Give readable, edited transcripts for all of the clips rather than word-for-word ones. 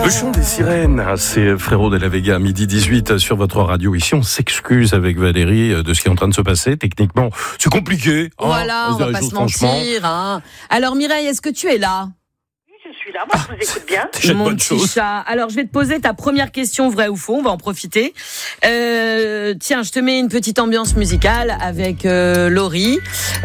Le chant des sirènes, c'est Frérot de la Vega, midi 18 sur votre radio. Ici, on s'excuse avec Valérie de ce qui est en train de se passer. Techniquement, c'est compliqué. Voilà, on va pas se mentir. Hein. Alors Mireille, est-ce que tu es là ? Oui, je suis là. Moi, je vous écoute bien. Déjà une Mon bonne petit chose. chat. Alors, je vais te poser ta première question, vrai ou faux. On va en profiter. Tiens, je te mets une petite ambiance musicale avec Laurie.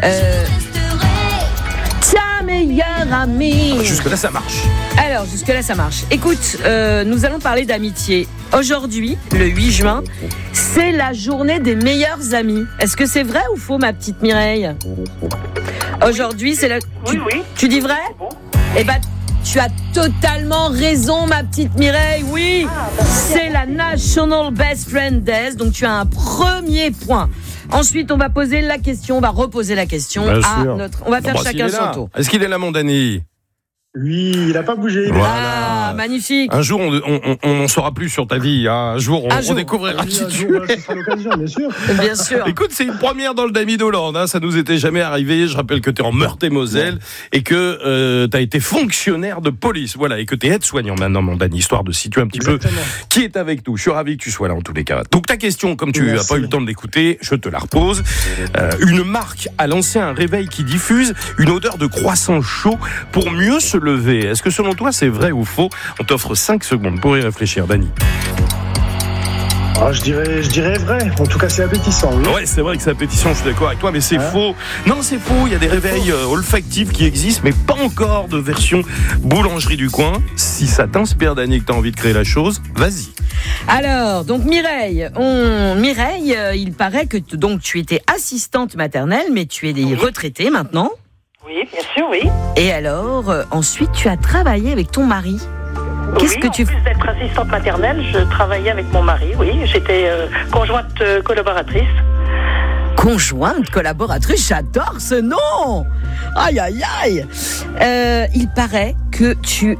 Ta meilleure amie. Jusque-là, ça marche. Alors, jusque-là, ça marche. Écoute, nous allons parler d'amitié. Aujourd'hui, le 8 juin, c'est la journée des meilleurs amis. Est-ce que c'est vrai ou faux, ma petite Mireille ? Aujourd'hui, c'est la... Oui. Tu dis vrai ? Bon. Eh ben, tu as totalement raison, ma petite Mireille. Oui, c'est la National Best Friend Days. Donc, tu as un premier point. Ensuite, on va poser la question, on va reposer la question Bien à sûr. notre... On va faire chacun son tour. Est-ce qu'il est là, mon Dany ? Oui, il n'a pas bougé. Voilà. Ah, magnifique. Un jour, on n'en saura plus sur ta vie. Hein. Un jour, on découvrira qui tu es. Ça sera l'occasion, bien sûr. Bien sûr. Écoute, c'est une première dans le Damy d'Hollande. Hein. Ça nous était jamais arrivé. Je rappelle que tu es en Meurthe-et-Moselle et que tu as été fonctionnaire de police. Voilà, et que tu es aide-soignant maintenant, mon Dany, histoire de situer un petit peu qui est avec nous. Je suis ravi que tu sois là en tous les cas. Donc ta question, comme tu n'as pas eu le temps de l'écouter, je te la repose. Une marque a lancé un réveil qui diffuse une odeur de croissant chaud pour mieux se lever. Est-ce que selon toi, c'est vrai ou faux ? On t'offre 5 secondes pour y réfléchir, Dany. Ah, je dirais vrai. En tout cas, c'est appétissant. Oui. Ouais, c'est vrai que c'est appétissant, je suis d'accord avec toi, mais c'est faux. Non, c'est faux. Il y a des réveils olfactifs qui existent, mais pas encore de version boulangerie du coin. Si ça t'inspire, Dany, que t'as envie de créer la chose, vas-y. Alors, donc Mireille, il paraît que donc tu étais assistante maternelle, mais tu es retraitée maintenant. Oui, bien sûr, oui. Et alors, ensuite, tu as travaillé avec ton mari. Qu'est-ce que tu En plus d'être assistante maternelle, je travaillais avec mon mari, oui. J'étais conjointe collaboratrice. Conjointe collaboratrice, j'adore ce nom. Aïe, aïe, aïe. Il paraît que tu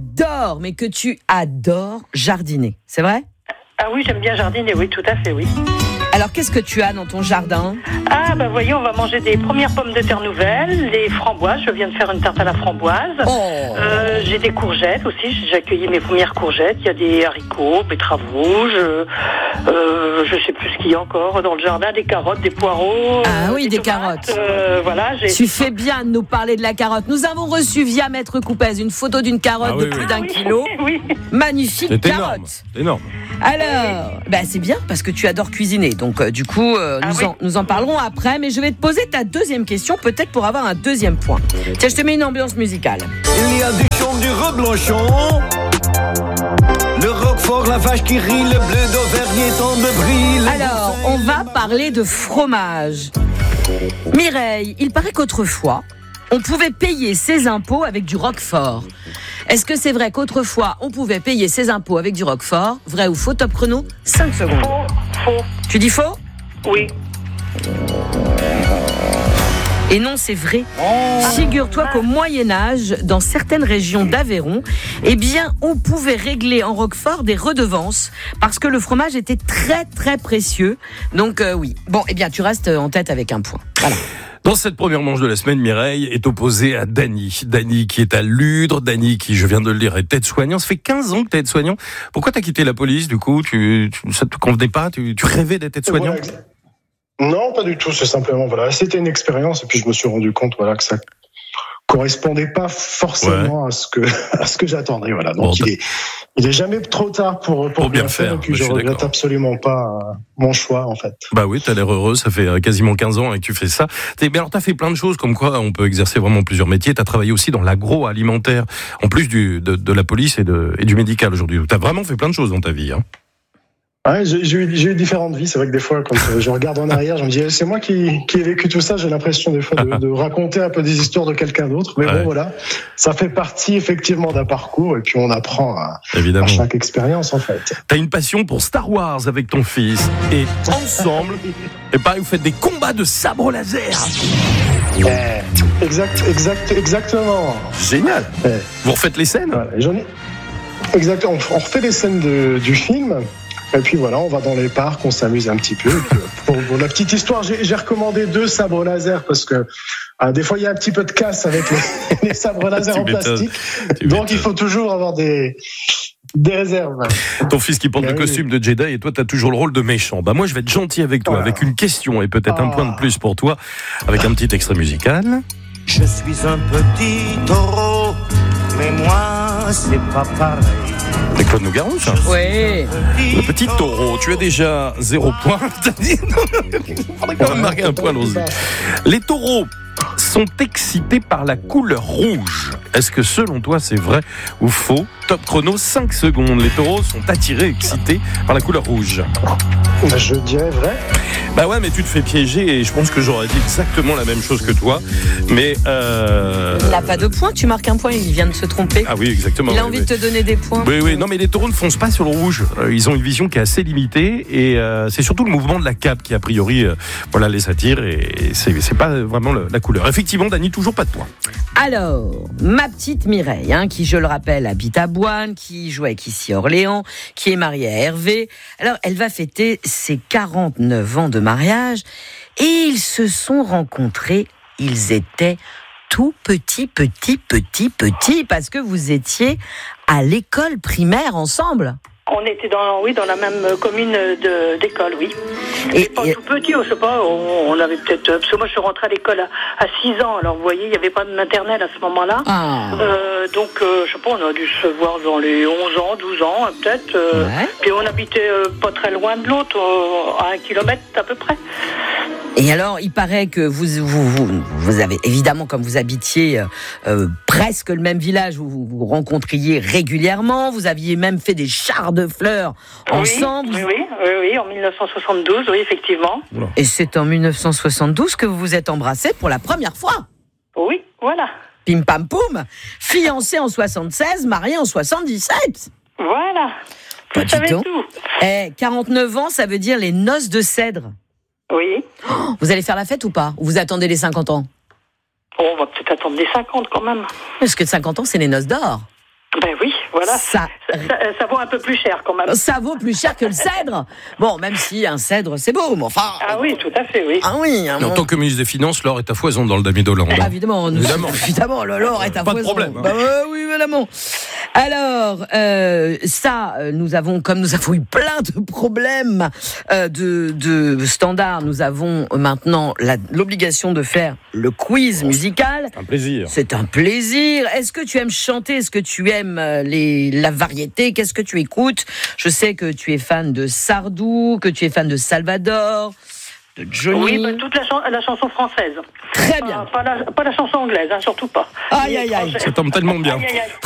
adores jardiner, c'est vrai ? Ah oui, j'aime bien jardiner, oui, tout à fait, oui. Alors, qu'est-ce que tu as dans ton jardin ? Ah, bah voyez, on va manger des premières pommes de terre nouvelles, des framboises. Je viens de faire une tarte à la framboise. Oh. J'ai des courgettes aussi. J'ai accueilli mes premières courgettes. Il y a des haricots, betteraves rouges. Je sais plus ce qu'il y a encore dans le jardin. Des carottes, des poireaux. Ah oui, des tomates, carottes. Voilà. Tu fais bien de nous parler de la carotte. Nous avons reçu via Maître Coupez une photo d'une carotte de plus d'1 kilo. Oui. Magnifique C'est carotte. énorme. Alors, c'est bien parce que tu adores cuisiner. Donc, du coup, nous en parlerons après. Mais je vais te poser ta deuxième question, peut-être pour avoir un deuxième point. Tiens, je te mets une ambiance musicale. Il y a du champ, du reblanchon, le roquefort, la vache qui rit, le bleu d'Auvergne étant de brie. Alors, on va parler de fromage. Mireille, il paraît qu'autrefois, on pouvait payer ses impôts avec du roquefort. Est-ce que c'est vrai qu'autrefois, on pouvait payer ses impôts avec du roquefort ? Vrai ou faux ? Top chrono, 5 secondes. Faux. Tu dis faux ? Oui. Et non, c'est vrai. Figure-toi qu'au Moyen-Âge, dans certaines régions d'Aveyron, on pouvait régler en roquefort des redevances parce que le fromage était très, très précieux. Donc, oui. Bon, tu restes en tête avec un point. Voilà. Dans cette première manche de la semaine, Mireille est opposée à Dany. Dany qui est à Ludre, Dany qui, je viens de le dire, est aide-soignant. Ça fait 15 ans que tu es aide-soignant. Pourquoi tu as quitté la police, du coup ? Ça te convenait pas ? Tu rêvais d'être aide-soignant ? Non, pas du tout. C'est simplement, c'était une expérience et puis je me suis rendu compte, que ça correspondait pas forcément à ce que j'attendais. Voilà. Donc il est jamais trop tard pour bien faire. Et puis je regrette absolument pas mon choix en fait. Bah oui, t'as l'air heureux. Ça fait quasiment 15 ans que tu fais ça. Alors t'as fait plein de choses, comme quoi on peut exercer vraiment plusieurs métiers. T'as travaillé aussi dans l'agroalimentaire, en plus de la police et du médical aujourd'hui. T'as vraiment fait plein de choses dans ta vie. Hein. Ouais, j'ai eu différentes vies. C'est vrai que des fois, quand je regarde en arrière, je me dis, c'est moi qui ai vécu tout ça. J'ai l'impression des fois de raconter un peu des histoires de quelqu'un d'autre. Mais bon, voilà, ça fait partie effectivement d'un parcours et puis on apprend à chaque expérience en fait. T'as une passion pour Star Wars avec ton fils et ensemble, vous faites des combats de sabre laser. Exactement. Génial. Vous refaites les scènes. Voilà, exactement. On refait les scènes du film. Et puis voilà, on va dans les parcs, on s'amuse un petit peu. Pour la petite histoire, j'ai recommandé 2 sabres laser parce que des fois il y a un petit peu de casse avec les sabres laser en plastique. Donc il faut toujours avoir des Des réserves. Ton fils qui porte le costume de Jedi et toi, tu as toujours le rôle de méchant. Bah, moi, je vais être gentil avec toi, avec une question et peut-être un point de plus pour toi, avec un petit extrait musical. Je suis un petit taureau, mais moi, c'est pas pareil. C'est Claude Nougaro, ça? Oui. Le petit taureau, tu as déjà 0 point. Il faudrait quand même marquer un point, allons-y. Les taureaux sont excités par la couleur rouge. Est-ce que selon toi c'est vrai ou faux? Top chrono, 5 secondes. Les taureaux sont attirés, excités par la couleur rouge. Je dirais vrai. Bah ouais, mais tu te fais piéger et je pense que j'aurais dit exactement la même chose que toi. Mais Il n'a pas de point, tu marques un point, il vient de se tromper. Ah oui, exactement. Il a envie de te donner des points. Oui, non, mais les taureaux ne foncent pas sur le rouge. Ils ont une vision qui est assez limitée et c'est surtout le mouvement de la cape qui, a priori, les attire et c'est pas vraiment la couleur. Effectivement, Dany, toujours pas de points. Alors, ma petite Mireille, qui, je le rappelle, habite à Boine, qui joue avec ici à Orléans, qui est mariée à Hervé. Alors, elle va fêter ses 49 ans de mariage et ils se sont rencontrés. Ils étaient tout petits, parce que vous étiez à l'école primaire ensemble. On était dans la même commune d'école, oui. Et pas tout petit, je sais pas, on avait peut-être... Parce que moi, je suis rentrée à l'école à 6 ans, alors vous voyez, il n'y avait pas de maternelle à ce moment-là. Donc, je sais pas, on a dû se voir dans les 11 ans, 12 ans, peut-être. Ouais. Puis on habitait pas très loin de l'autre, à 1 kilomètre à peu près. Et alors, il paraît que vous avez, évidemment, comme vous habitiez presque le même village, vous rencontriez régulièrement, vous aviez même fait des chars de fleurs ensemble. Oui, en 1972, oui, effectivement. Et c'est en 1972 que vous vous êtes embrassés pour la première fois. Oui, voilà. Pim pam poum, fiancés en 76, mariés en 77. Voilà. Bah, Vous savez dis donc. tout. 49 ans, ça veut dire les noces de cèdre. Oui. Vous allez faire la fête ou pas? Ou vous attendez les 50 ans? On va peut-être attendre les 50 quand même. Parce que 50 ans, c'est les noces d'or. Ben oui, voilà. Ça vaut un peu plus cher quand même. Ça vaut plus cher que le cèdre. Bon, même si un cèdre, c'est beau, mais enfin... Ah oui, tout à fait, oui. Ah oui. En tant que ministre des Finances, l'or est à foison dans le Damier d'Hollande. Évidemment, l'or est à pas foison. de problème. Bah, oui, évidemment. Alors, nous avons eu plein de problèmes de standards. Nous avons maintenant l'obligation de faire le quiz musical. Un plaisir. C'est un plaisir. Est-ce que tu aimes chanter? Est-ce que tu aimes la variété? Qu'est-ce que tu écoutes? Je sais que tu es fan de Sardou, que tu es fan de Salvador, de Johnny. Oui, toute la chanson française. Très bien. Pas la chanson anglaise, surtout pas. Aïe. Ça tombe tellement bien. Aïe.